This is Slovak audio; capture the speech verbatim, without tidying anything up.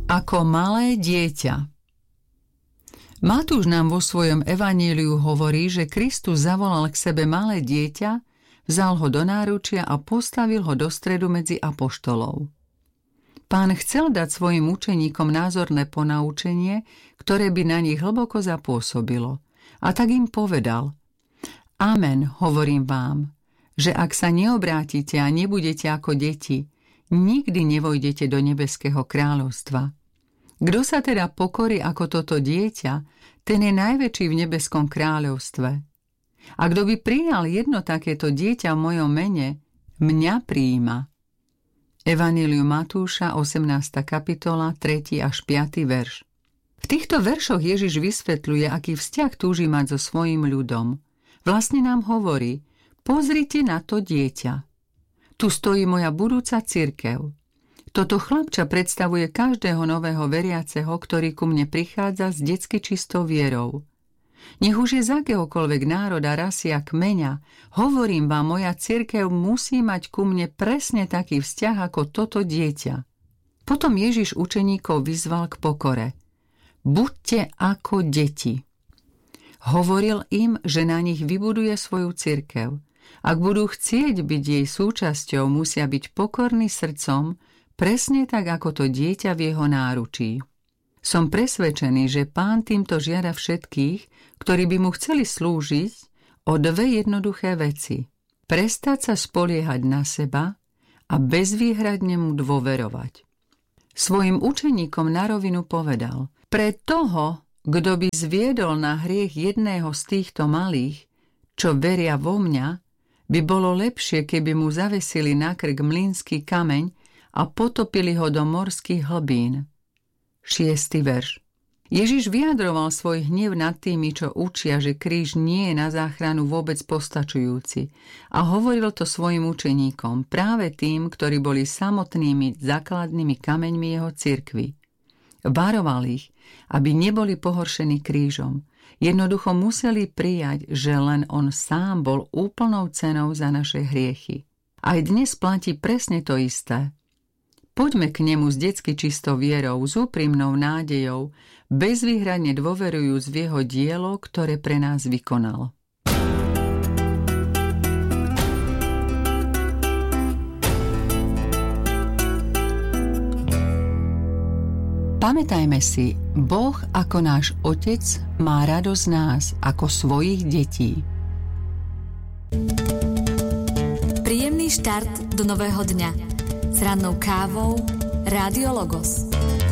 Ako malé dieťa. Matúš nám vo svojom evaníliu hovorí, že Kristus zavolal k sebe malé dieťa, vzal ho do náručia a postavil ho do stredu medzi apoštolov. Pán chcel dať svojim učeníkom názorné ponaučenie, ktoré by na nich hlboko zapôsobilo. A tak im povedal: Amen, hovorím vám, že ak sa neobrátite a nebudete ako deti, nikdy nevojdete do nebeského kráľovstva. Kto sa teda pokorí ako toto dieťa, ten je najväčší v nebeskom kráľovstve. A kto by prijal jedno takéto dieťa v mojom mene, mňa prijíma. Evanílium Matúša, osemnásta kapitola, tretí až piaty verš. V týchto veršoch Ježiš vysvetľuje, aký vzťah túži mať so svojím ľudom. Vlastne nám hovorí: pozrite na to dieťa. Tu stojí moja budúca cirkev. Toto chlapča predstavuje každého nového veriaceho, ktorý ku mne prichádza s detsky čistou vierou. Nech už je z akéhokoľvek národa, rasy a kmeňa, hovorím vám, moja cirkev musí mať ku mne presne taký vzťah ako toto dieťa. Potom Ježiš učeníkov vyzval k pokore. Buďte ako deti. Hovoril im, že na nich vybuduje svoju cirkev. Ak budú chcieť byť jej súčasťou, musia byť pokorní srdcom, presne tak, ako to dieťa v jeho náručí. Som presvedčený, že Pán týmto žiada všetkých, ktorí by mu chceli slúžiť, o dve jednoduché veci. Prestať sa spoliehať na seba a bezvýhradne mu dôverovať. Svojim učeníkom na rovinu povedal: pre toho, kto by zviedol na hriech jedného z týchto malých, čo veria vo mňa, by bolo lepšie, keby mu zavesili na krk mlynský kameň a potopili ho do morských hlbín. Šiestý verš. Ježiš vyjadroval svoj hnev nad tými, čo učia, že kríž nie je na záchranu vôbec postačujúci, a hovoril to svojim učeníkom, práve tým, ktorí boli samotnými základnými kameňmi jeho cirkvi. Varoval ich, aby neboli pohoršení krížom. Jednoducho museli prijať, že len on sám bol úplnou cenou za naše hriechy. Aj dnes platí presne to isté. Poďme k nemu s detsky čistou vierou, s úprimnou nádejou, bezvýhradne dôverujúc v jeho dielo, ktoré pre nás vykonal. Pamätajme si, Boh ako náš Otec má radosť nás ako svojich detí. Príjemný štart do nového dňa s rannou kávou Rádio Logos.